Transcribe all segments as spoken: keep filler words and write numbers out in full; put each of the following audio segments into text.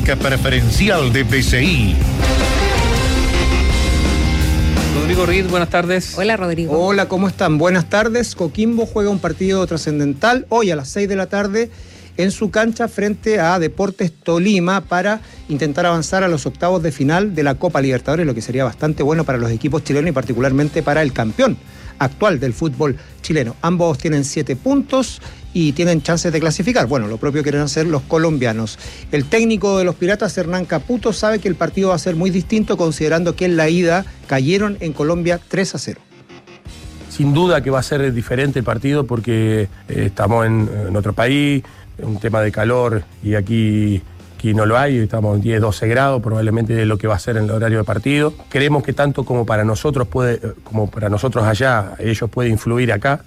marca preferencial de B C I. Rodrigo Ruiz, buenas tardes. Hola, Rodrigo. Hola, ¿cómo están? Buenas tardes. Coquimbo juega un partido trascendental hoy a las seis de la tarde en su cancha frente a Deportes Tolima para intentar avanzar a los octavos de final de la Copa Libertadores, lo que sería bastante bueno para los equipos chilenos y particularmente para el campeón actual del fútbol chileno. Ambos tienen siete puntos y tienen chances de clasificar. Bueno, lo propio quieren hacer los colombianos. El técnico de los Piratas, Hernán Caputo, sabe que el partido va a ser muy distinto considerando que en la ida cayeron en Colombia tres a cero. Sin duda que va a ser diferente el partido porque eh, estamos en, en otro país, un tema de calor y aquí, aquí no lo hay, estamos en diez, doce grados, probablemente es lo que va a ser en el horario de partido. Creemos que tanto como para nosotros puede, como para nosotros allá, ellos pueden influir acá.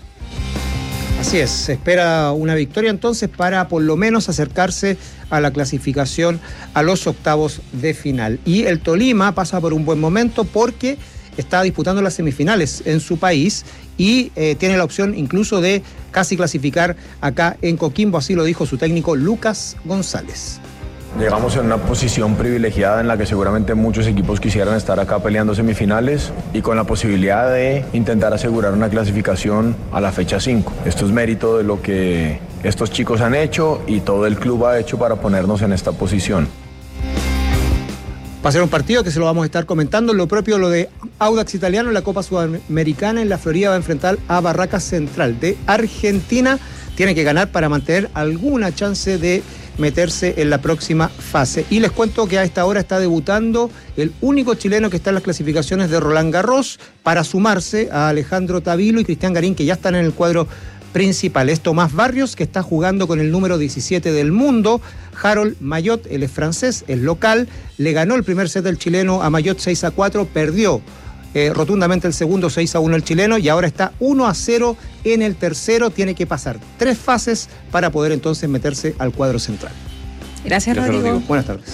Así es, se espera una victoria entonces para por lo menos acercarse a la clasificación a los octavos de final. Y el Tolima pasa por un buen momento porque está disputando las semifinales en su país y eh, tiene la opción incluso de casi clasificar acá en Coquimbo, así lo dijo su técnico Lucas González. Llegamos en una posición privilegiada en la que seguramente muchos equipos quisieran estar acá peleando semifinales y con la posibilidad de intentar asegurar una clasificación a la fecha cinco. Esto es mérito de lo que estos chicos han hecho y todo el club ha hecho para ponernos en esta posición. Va a ser un partido que se lo vamos a estar comentando. Lo propio lo de Audax Italiano en la Copa Sudamericana en la Florida va a enfrentar a Barracas Central de Argentina. Tiene que ganar para mantener alguna chance de meterse en la próxima fase. Y les cuento que a esta hora está debutando el único chileno que está en las clasificaciones de Roland Garros para sumarse a Alejandro Tavilo y Cristian Garín, que ya están en el cuadro principal. Es Tomás Barrios, que está jugando con el número diecisiete del mundo. Harold Mayot, él es francés, es local, le ganó el primer set del chileno a Mayot seis a cuatro, perdió eh, rotundamente el segundo seis a uno el chileno y ahora está uno a cero en el tercero. Tiene que pasar tres fases para poder entonces meterse al cuadro central. Gracias, Gracias Rodrigo. Rodrigo. Buenas tardes.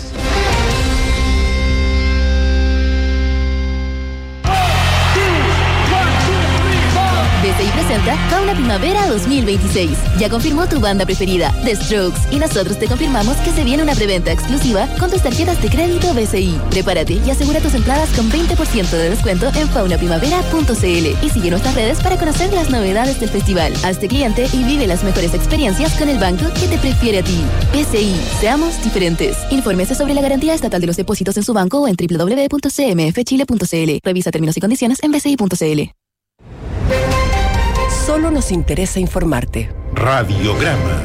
B C I presenta Fauna Primavera dos mil veintiséis. Ya confirmó tu banda preferida, The Strokes, y nosotros te confirmamos que se viene una preventa exclusiva con tus tarjetas de crédito B C I. Prepárate y asegura tus entradas con veinte por ciento de descuento en fauna primavera punto c l y sigue nuestras redes para conocer las novedades del festival. Hazte cliente y vive las mejores experiencias con el banco que te prefiere a ti. B C I, seamos diferentes. Infórmese sobre la garantía estatal de los depósitos en su banco o en doble u doble u doble u punto c m f chile punto c l. Revisa términos y condiciones en b c i punto c l. Solo nos interesa informarte. Radiograma.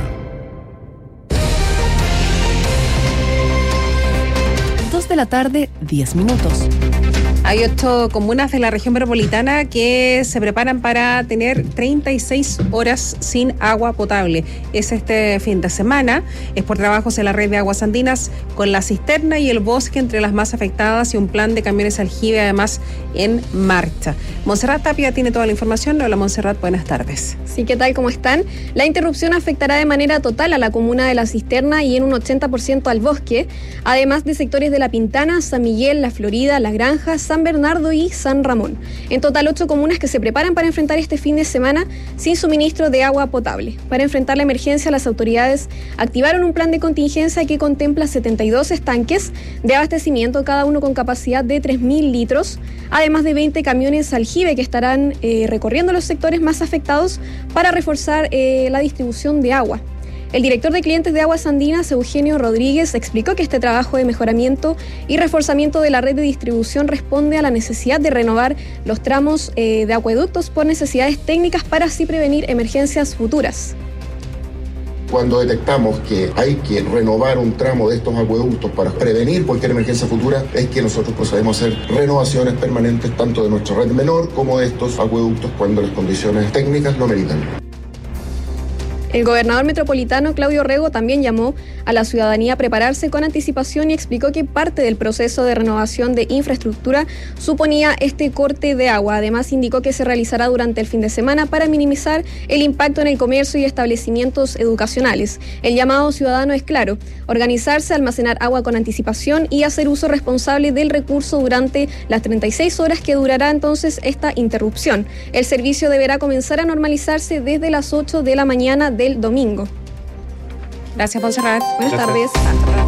Dos de la tarde, diez minutos. Hay ocho comunas de la región metropolitana que se preparan para tener treinta y seis horas sin agua potable. Es este fin de semana. Es por trabajos en la red de aguas andinas con la cisterna y el bosque entre las más afectadas y un plan de camiones aljibe además en marcha. Montserrat Tapia tiene toda la información. Hola Montserrat, buenas tardes. Sí, ¿qué tal? ¿Cómo están? La interrupción afectará de manera total a la comuna de La Cisterna y en un ochenta por ciento al bosque, además de sectores de La Pintana, San Miguel, La Florida, Las Granjas, San Bernardo y San Ramón. En total, ocho comunas que se preparan para enfrentar este fin de semana sin suministro de agua potable. Para enfrentar la emergencia, las autoridades activaron un plan de contingencia que contempla setenta y dos estanques de abastecimiento, cada uno con capacidad de tres mil litros, además de veinte camiones aljibe que estarán eh, recorriendo los sectores más afectados para reforzar eh, la distribución de agua. El director de clientes de Aguas Andinas, Eugenio Rodríguez, explicó que este trabajo de mejoramiento y reforzamiento de la red de distribución responde a la necesidad de renovar los tramos eh, de acueductos por necesidades técnicas para así prevenir emergencias futuras. Cuando detectamos que hay que renovar un tramo de estos acueductos para prevenir cualquier emergencia futura, es que nosotros procedemos a hacer renovaciones permanentes tanto de nuestra red menor como de estos acueductos cuando las condiciones técnicas lo meritan. El gobernador metropolitano Claudio Rego también llamó a la ciudadanía a prepararse con anticipación y explicó que parte del proceso de renovación de infraestructura suponía este corte de agua. Además, indicó que se realizará durante el fin de semana para minimizar el impacto en el comercio y establecimientos educacionales. El llamado ciudadano es claro: organizarse, almacenar agua con anticipación y hacer uso responsable del recurso durante las treinta y seis horas que durará entonces esta interrupción. El servicio deberá comenzar a normalizarse desde las ocho de la mañana del domingo. Gracias, Montserrat. Buenas Gracias. tardes.